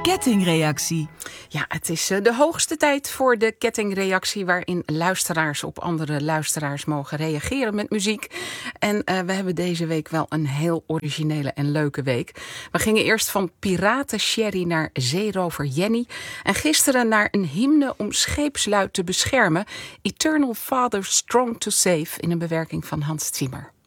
kettingreactie. Ja, het is de hoogste tijd voor de kettingreactie, waarin luisteraars op andere luisteraars mogen reageren met muziek. En we hebben deze week wel een heel originele en leuke week. We gingen eerst van Piraten Sherry naar Zeerover Jenny. En gisteren naar een hymne om scheepslui te beschermen. Eternal Father Strong to Save, in een bewerking van Hans Zimmer.